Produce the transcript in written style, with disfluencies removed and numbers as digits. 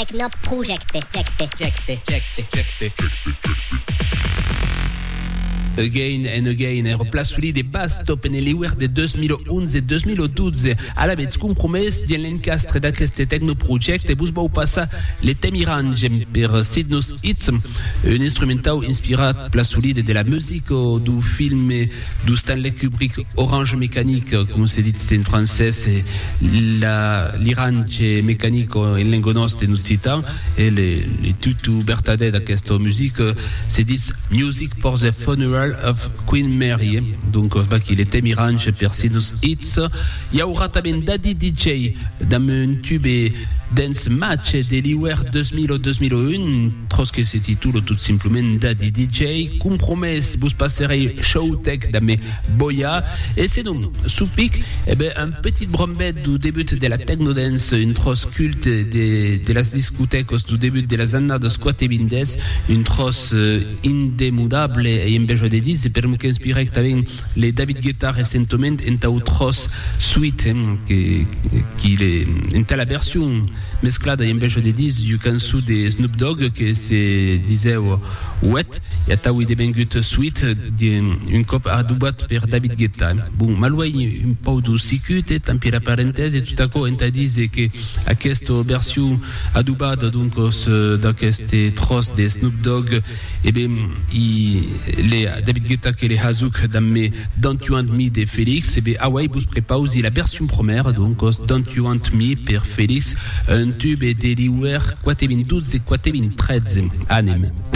Techno Project. Again and again, replace des basses top nell'Iwer de 2011 e 2012. Alla vez compromesso di l'encastre da queste Techno Project e busbau passa le temi range per Sidnus Hits, un instrumental ispirato plasulide della musica du film du Stanley Kubrick Orange Mécanique, come si dice in francese, l'irange meccanico in lingua nostra in Occitan, e le tutu bertade da questa musica si dice Music for the Funeral of Queen Mary. Donc il était mirange per Sinus Hits. Il y aura também Daddy DJ dans un tube dance match dell'Iwer 2000-2001, troske se titolo tout simplement Daddy DJ. Compromes, vous passerez Showtech da me Boya. Et c'est donc, sous pic, un petit brombette du début de la techno dance, une trosse culte de las discotecos du début de las années de squat et bindes, une trosse indemudable et en besoin de 10, per que inspiré avec les David Guetta récemment, en tau trosse suite, qui est en telle version mesclada en besoin de 10, du cansu de Snoop Dogg, que se disait wet, et tau de bengut suite, une cop adubat per David Guetta. Bon, malouai un peu de sécurité, tant pis la parenthèse, et tout à coup, on t'a dit que à cette version adubada, donc, dans cette trosse de Snoop Dogg, et bien, les David Guetta que les Hazouk dans mes Don't You Want Me de Félix, et bien, Hawaii, vous prépause la version première, donc, Don't You Want Me per Félix, un tube de l'Iwer 2012 et 2013, anime.